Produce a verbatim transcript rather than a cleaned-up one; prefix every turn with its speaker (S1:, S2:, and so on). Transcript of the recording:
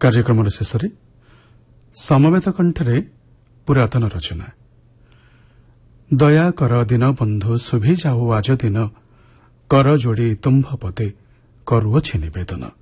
S1: କାର୍ଯ୍ୟକ୍ରମର ଶେଷରେ ସମବେତ କଣ୍ଠରେ ପୁରାତନ ରଚନା। ଦୟା କର ଦୀନବନ୍ଧୁ ଶୁଭି ଯାଉ ଆଜ ଦିନ, କର ଯୋଡ଼ି ତୁମ୍ଭ ପଦେ କରୁଅଛି ନିବେଦନ।